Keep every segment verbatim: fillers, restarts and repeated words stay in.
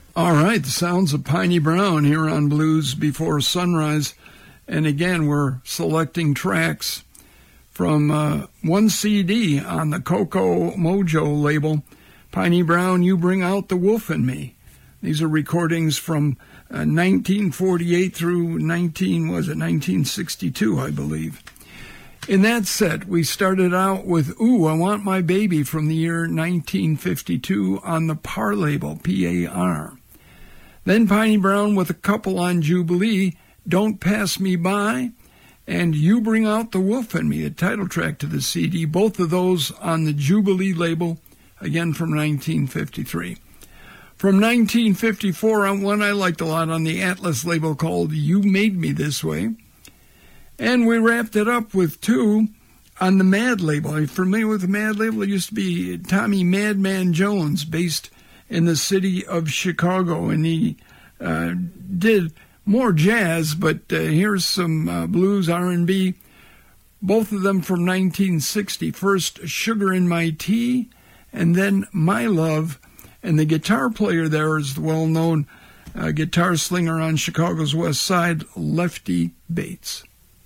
All right, the sounds of Piney Brown here on Blues Before Sunrise. And again, we're selecting tracks from uh, one C D on the Coco Mojo label, Piney Brown, You Bring Out the Wolf in Me. These are recordings from uh, nineteen forty-eight through nineteen, was it nineteen sixty-two, I believe. In that set, we started out with Ooh, I Want My Baby from the year nineteen fifty-two on the Par label, P A R. Then Piney Brown with a couple on Jubilee, Don't Pass Me By, and You Bring Out the Wolf in Me, the title track to the C D, both of those on the Jubilee label, again from nineteen fifty-three. From nineteen fifty-four, on one I liked a lot on the Atlas label called You Made Me This Way. And we wrapped it up with two on the Mad label. Are you familiar with the Mad label? It used to be Tommy Madman Jones, based in the city of Chicago, and he uh, did more jazz, but uh, here's some uh, blues, R and B, both of them from nineteen sixty. First, Sugar in My Tea, and then My Love. And the guitar player there is the well-known uh, guitar slinger on Chicago's West Side, Lefty Bates.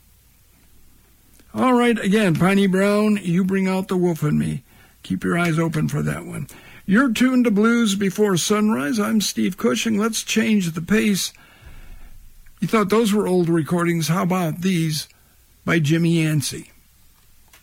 All right, again, Piney Brown, You Bring Out the Wolf in Me. Keep your eyes open for that one. You're tuned to Blues Before Sunrise. I'm Steve Cushing. Let's change the pace. You thought those were old recordings. How about these by Jimmy Yancey?